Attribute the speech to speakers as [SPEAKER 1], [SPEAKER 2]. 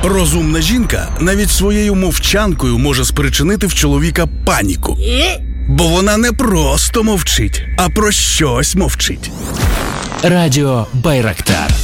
[SPEAKER 1] Розумна жінка навіть своєю мовчанкою може спричинити в чоловіка паніку. Бо вона не просто мовчить, а про щось мовчить.
[SPEAKER 2] Радіо Байрактар.